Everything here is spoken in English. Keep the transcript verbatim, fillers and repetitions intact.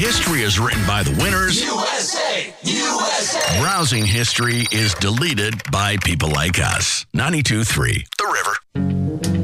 history is written by the winners. U S A! U S A! Browsing history is deleted by people like us. ninety-two point three The River.